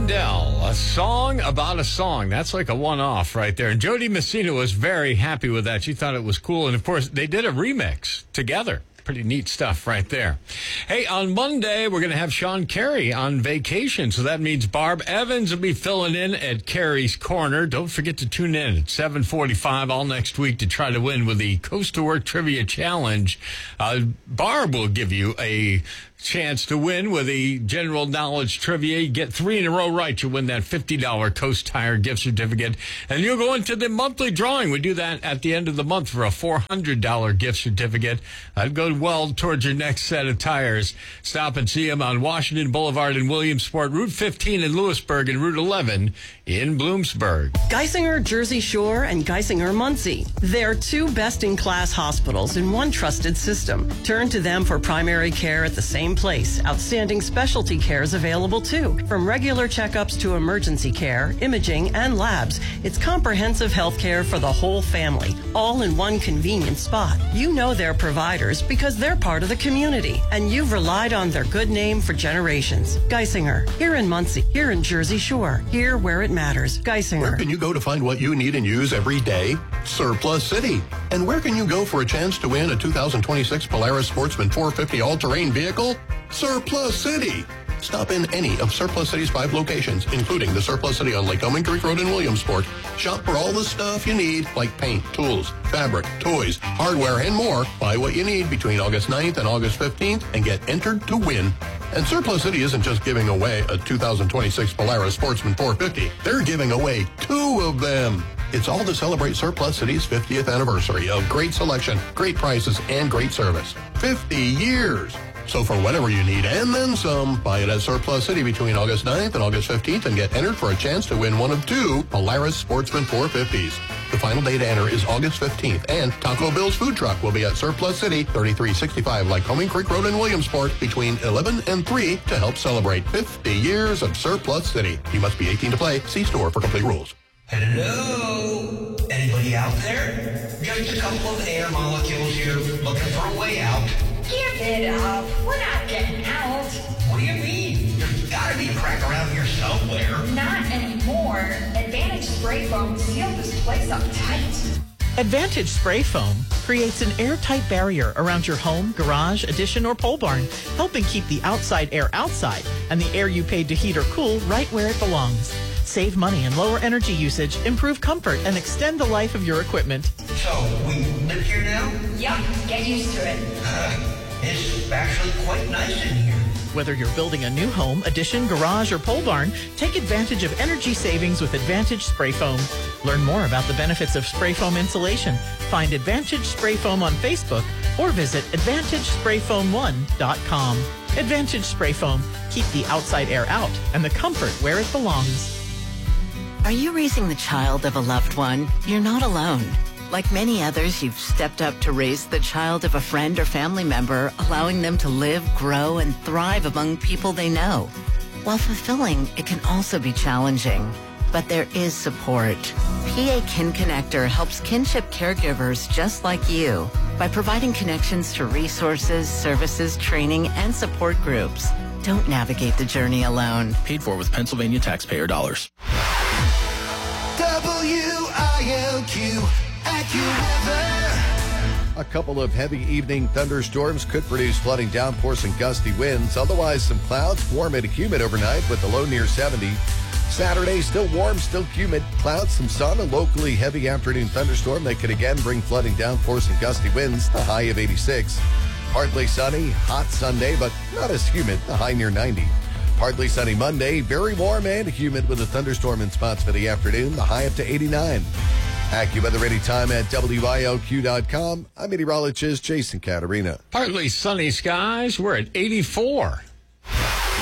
Wendell, a song about a song. That's like a one-off right there. And Jody Messina was very happy with that. She thought it was cool. And, of course, they did a remix together. Pretty neat stuff right there. Hey, on Monday, we're going to have Sean Carey on vacation. So that means Barb Evans will be filling in at Carey's Corner. Don't forget to tune in at 7:45 all next week to try to win with the Coast to Work Trivia Challenge. Barb will give you a chance to win with the general knowledge trivia. You get 3 in a row right, you win that $50 Coast Tire gift certificate, and you'll go into the monthly drawing. We do that at the end of the month for a $400 gift certificate. I'd go well towards your next set of tires. Stop and see them on Washington Boulevard in Williamsport, Route 15 in Lewisburg, and Route 11 in Bloomsburg. Geisinger Jersey Shore and Geisinger Muncie. They're two best-in-class hospitals in one trusted system. Turn to them for primary care at the same place. Outstanding specialty care is available too. From regular checkups to emergency care, imaging, and labs, it's comprehensive health care for the whole family, all in one convenient spot. You know their providers because they're part of the community, and you've relied on their good name for generations. Geisinger, here in Muncie, here in Jersey Shore, here where it matters. Geisinger. Where can you go to find what you need and use every day? Surplus City. And where can you go for a chance to win a 2026 Polaris Sportsman 450 all-terrain vehicle? Surplus City. Stop in any of Surplus City's 5 locations, including the Surplus City on Lake Elming Creek Road in Williamsport. Shop for all the stuff you need, like paint, tools, fabric, toys, hardware, and more. Buy what you need between August 9th and August 15th and get entered to win. And Surplus City isn't just giving away a 2026 Polaris Sportsman 450. They're giving away 2 of them. It's all to celebrate Surplus City's 50th anniversary of great selection, great prices, and great service. 50 years. So for whatever you need and then some, buy it at Surplus City between August 9th and August 15th and get entered for a chance to win one of 2 Polaris Sportsman 450s. The final day to enter is August 15th, and Taco Bill's food truck will be at Surplus City, 3365 Lycoming Creek Road in Williamsport between 11 and 3 to help celebrate 50 years of Surplus City. You must be 18 to play. See store for complete rules. Hello? Anybody out there? Just a couple of air molecules here looking for a way out. Give it up. We're not getting out. What do you mean? There's gotta be a crack around here somewhere. Not anymore. Advantage Spray Foam sealed this place up tight. Advantage Spray Foam creates an airtight barrier around your home, garage, addition, or pole barn, helping keep the outside air outside and the air you paid to heat or cool right where it belongs. Save money and lower energy usage, improve comfort, and extend the life of your equipment. So, we live here now? Yup, get used to it. It's actually quite nice in here. Whether you're building a new home, addition, garage, or pole barn, take advantage of energy savings with Advantage Spray Foam. Learn more about the benefits of spray foam insulation. Find Advantage Spray Foam on Facebook or visit AdvantageSprayFoam1.com. Advantage Spray Foam. Keep the outside air out and the comfort where it belongs. Are you raising the child of a loved one? You're not alone. Like many others, you've stepped up to raise the child of a friend or family member, allowing them to live, grow, and thrive among people they know. While fulfilling, it can also be challenging. But there is support. PA Kin Connector helps kinship caregivers just like you by providing connections to resources, services, training, and support groups. Don't navigate the journey alone. Paid for with Pennsylvania taxpayer dollars. WILQ AccuWeather. A couple of heavy evening thunderstorms could produce flooding downpours and gusty winds. Otherwise, some clouds, warm and humid overnight with the low near 70. Saturday, still warm, still humid. Clouds, some sun, a locally heavy afternoon thunderstorm that could again bring flooding downpours and gusty winds, the high of 86. Partly sunny, hot Sunday, but not as humid, the high near 90. Partly sunny Monday, very warm and humid with a thunderstorm in spots for the afternoon, the high up to 89. AccuWeather anytime at WILQ.com. I'm meteorologist Jason Caterina. Partly sunny skies. We're at 84.